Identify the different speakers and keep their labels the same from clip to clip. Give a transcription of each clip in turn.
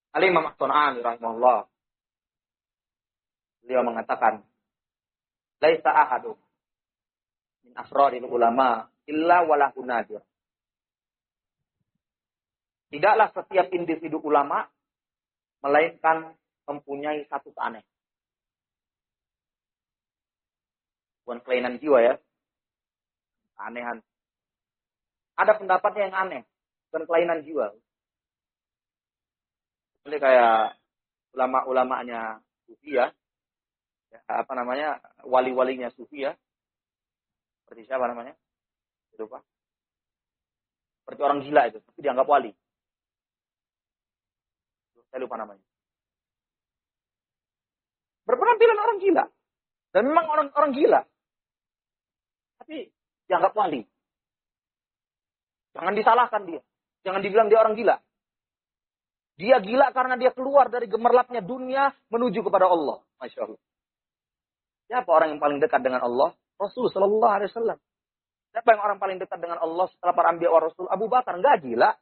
Speaker 1: Al-Imam As-Sun'ani rahimahullah, beliau mengatakan, laisa ahadun min afradil ulama illa walahu nadir. Tidaklah setiap individu ulama melainkan mempunyai satu keanehan. Bukan kelainan jiwa ya. Keanehan. Ada pendapatnya yang aneh. Bukan kelainan jiwa. Seperti kayak ulama-ulamanya Sufi ya. Wali-walinya Sufi ya. Seperti siapa namanya? Lupa. Seperti orang gila itu. Tapi dianggap wali. Saya lupa namanya. Berpenampilan orang gila. Dan memang orang gila. Tapi dianggap wali. Jangan disalahkan dia. Jangan dibilang dia orang gila. Dia gila karena dia keluar dari gemerlapnya dunia menuju kepada Allah. Masya Allah. Siapa orang yang paling dekat dengan Allah? Rasul Sallallahu Alaihi Wasallam. Siapa yang orang paling dekat dengan Allah setelah para anbiya wa rasul? Abu Bakar. Enggak gila.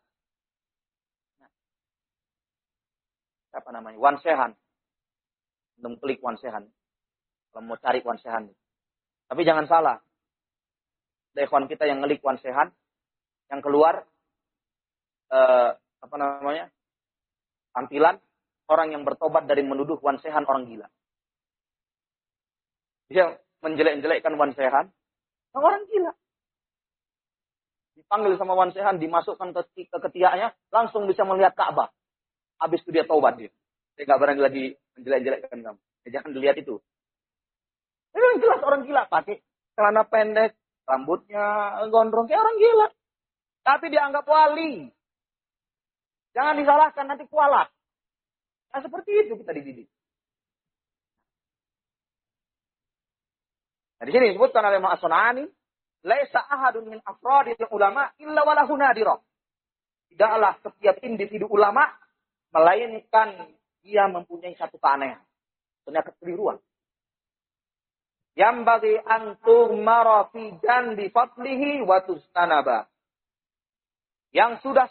Speaker 1: Siapa namanya? Wan Sehan. Klik Wan Sehan. Kalau mau cari Wan Sehan. Tapi jangan salah. Ada ikhwan kita yang ngelik Wan Sehan. Yang keluar. Tampilan. Orang yang bertobat dari menuduh Wan Sehan orang gila. Dia menjelek-jelekkan Wan Sehan. Orang gila. Dipanggil sama Wan Sehan. Dimasukkan ke ketiaknya. Langsung bisa melihat Ka'bah. Habis itu dia taubat dia. Dia nggak berani lagi menjelek-jelekkan kamu. Jangan dilihat itu. Itu jelas orang gila. Pakai celana pendek. Rambutnya gondrong. Kayak orang gila. Tapi dianggap wali. Jangan disalahkan. Nanti kualat. Nah seperti itu kita dididik. Nah di sini disebutkan oleh As-Sun'ani. Laisa ahadun min afradil ulama illa walahu nadirah. Tidaklah setiap individu ulama melainkan dia mempunyai satu keanehan. Sebenarnya kekeliruan. Yang bagi antum marafi janbi fadlihi wa tustanaba. Yang sudah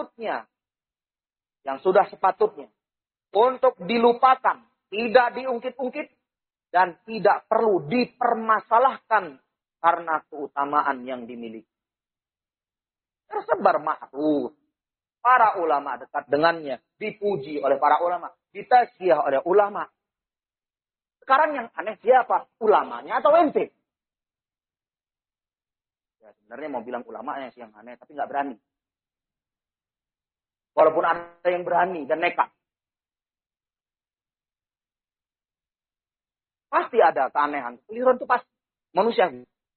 Speaker 1: sepatutnya untuk dilupakan, tidak diungkit-ungkit dan tidak perlu dipermasalahkan karena keutamaan yang dimiliki. Tersebar ma'ruf. Para ulama dekat dengannya. Dipuji oleh para ulama. Ditazkiyah oleh ulama. Sekarang yang aneh siapa? Ulamanya atau ente? Ya, sebenarnya mau bilang ulamanya sih yang aneh. Tapi nggak berani. Walaupun ada yang berani dan nekat. Pasti ada keanehan. Keliruan itu pasti. Manusia.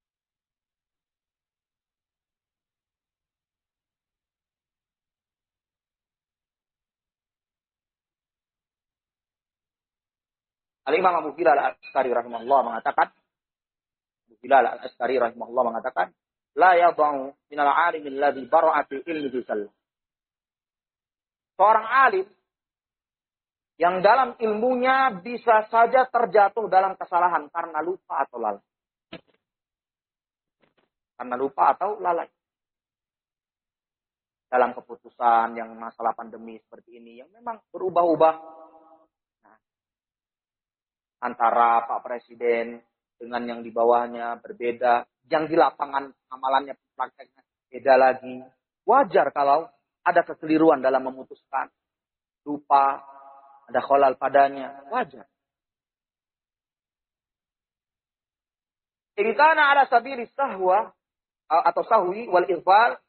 Speaker 1: Al-Imam Abu Bilal Al-Askari rahimahullah mengatakan, la yadau minal alim alladhi bara'ati ilmihi sallam. Seorang alim yang dalam ilmunya bisa saja terjatuh dalam kesalahan karena lupa atau lalai. Dalam keputusan yang masalah pandemi seperti ini yang memang berubah-ubah. Antara Pak Presiden dengan yang di bawahnya berbeda. Yang di lapangan amalannya, prakteknya beda lagi. Wajar kalau ada kekeliruan dalam memutuskan. Lupa, ada kholal padanya. Wajar. In kana ala sabili sahwa atau sahwi wal ighfal